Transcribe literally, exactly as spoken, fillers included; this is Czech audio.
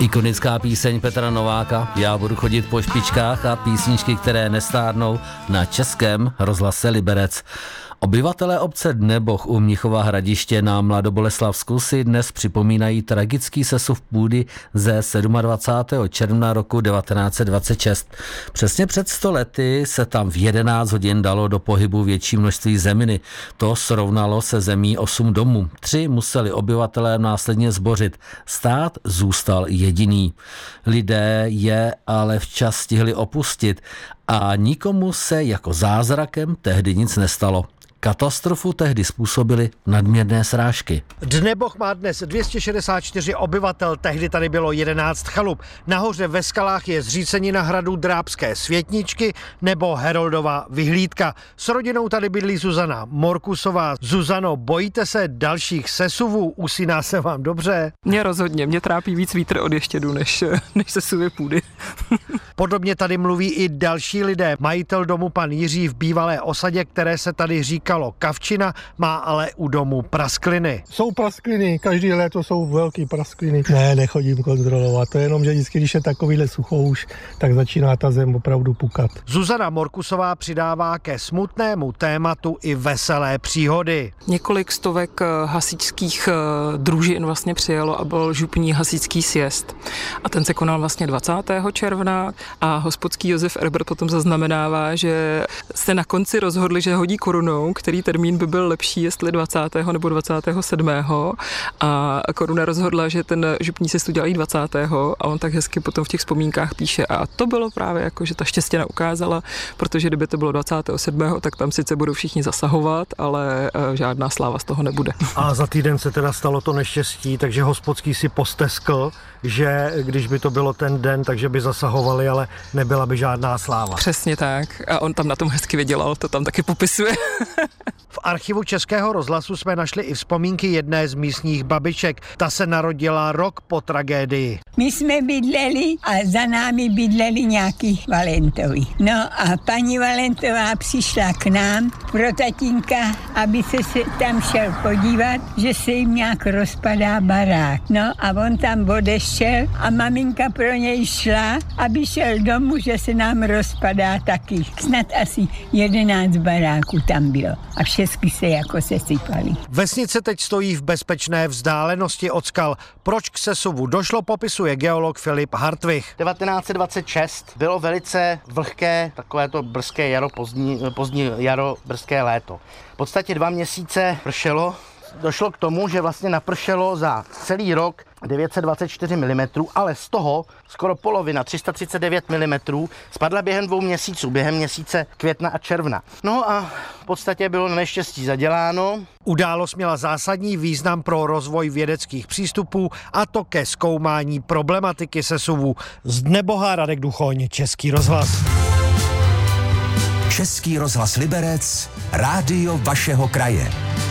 Ikonická píseň Petra Nováka Já budu chodit po špičkách a písničky, které nestárnou na Českém rozhlase Liberec. Obyvatelé obce Dneboh u Mnichova Hradiště na Mladoboleslavsku si dnes připomínají tragický sesuv půdy ze dvacátého sedmého června roku devatenáct set dvacet šest. Přesně před sto lety se tam v jedenáct hodin dalo do pohybu větší množství zeminy. To srovnalo se zemí osm domů. Tři museli obyvatelé následně zbořit. Stát zůstal jediný. Lidé je ale včas stihli opustit a nikomu se jako zázrakem tehdy nic nestalo. Katastrofu tehdy způsobily nadměrné srážky. Dneboh má dnes dvě stě šedesát čtyři obyvatel, tehdy tady bylo jedenáct chalup. Nahoře ve skalách je zřícenina hradu Drábské Světničky nebo Heroldova vyhlídka. S rodinou tady bydlí Zuzana Morkusová. Zuzano, bojíte se dalších sesuvů? Usíná se vám dobře? Mě rozhodně, mě trápí víc vítr od ještědu, než, než sesuvy půdy. Podobně tady mluví i další lidé. Majitel domu pan Jiří v bývalé osadě, které se tady říkalo Kavčina, má ale u domu praskliny. Jsou praskliny, každý léto jsou velký praskliny. Ne, nechodím kontrolovat, to je jenom, že vždycky, když je takovýhle suchouš, tak začíná ta zem opravdu pukat. Zuzana Morkusová přidává ke smutnému tématu i veselé příhody. Několik stovek hasičských družin vlastně přijelo a byl župní hasičský sjezd. A ten se konal vlastně dvacátého června a hospodský Josef Erbert potom zaznamenává, že se na konci rozhodli, že hodí korunou, který termín by byl lepší, jestli dvacátého nebo dvacátého sedmého A koruna rozhodla, že ten župní sjezd udělají dvacátého a on tak hezky potom v těch vzpomínkách píše. A to bylo právě jako, že ta štěstěna ukázala, protože kdyby to bylo dvacátého sedmého tak tam sice budou všichni zasahovat, ale žádná sláva z toho nebude. A za týden se teda stalo to neštěstí, takže hospodský si posteskl, že když by to bylo ten den, takže by zasahovali, ale nebyla by žádná sláva. Přesně tak. A on tam na tom hezky vydělal, to tam taky popisuje. V archivu Českého rozhlasu jsme našli i vzpomínky jedné z místních babiček. Ta se narodila rok po tragédii. My jsme bydleli a za námi bydleli nějaký Valentovi. No a paní Valentová přišla k nám pro tatínka, aby se, se tam šel podívat, že se jim nějak rozpadá barák. No a on tam odešel a maminka pro něj šla, aby šel domů, že se nám rozpadá taky. Snad asi jedenáct baráků tam bylo a všechny se jako sesypaly. Vesnice teď stojí v bezpečné vzdálenosti od skal. Proč k sesuvu došlo, popisuje geolog Filip Hartwich. devatenáct set dvacet šest bylo velice vlhké, takové to brzké jaro, pozdní, pozdní jaro, brzké léto. V podstatě dva měsíce pršelo. Došlo k tomu, že vlastně napršelo za celý rok devět set dvacet čtyři milimetrů, ale z toho skoro polovina, tři sta třicet devět milimetrů, spadla během dvou měsíců, během měsíce května a června. No a v podstatě bylo na neštěstí zaděláno. Událost měla zásadní význam pro rozvoj vědeckých přístupů a to ke zkoumání problematiky sesuvů. Z Dneboha Radek Duchoň, Český rozhlas. Český rozhlas Liberec, rádio vašeho kraje.